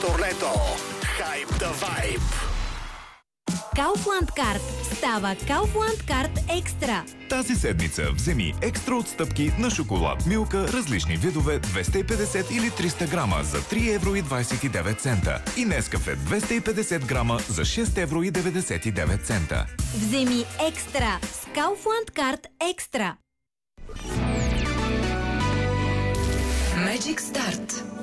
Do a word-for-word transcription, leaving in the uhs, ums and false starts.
моторлето. Hype the vibe. Kaufland Card става Kaufland Card Екстра. Тази седмица вземи екстра отстъпки на шоколад Милка, различни видове, двеста и петдесет или триста грама за три евро и двадесет и девет цента. И Нескафе двеста и петдесет грама за шест евро и деветдесет и девет цента. Вземи екстра с Kaufland Card Екстра. Magic Start.